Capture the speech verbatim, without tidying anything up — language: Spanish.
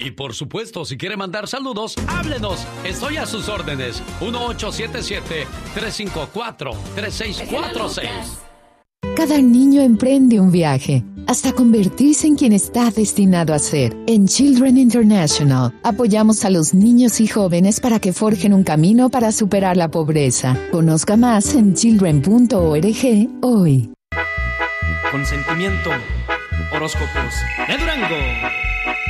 Y por supuesto, si quiere mandar saludos, háblenos. Estoy a sus órdenes. uno ocho siete siete, tres cinco cuatro, tres seis cuatro seis. Cada niño emprende un viaje hasta convertirse en quien está destinado a ser. En Children International apoyamos a los niños y jóvenes para que forjen un camino para superar la pobreza. Conozca más en children punto org hoy. Consentimiento. Horóscopos de Durango.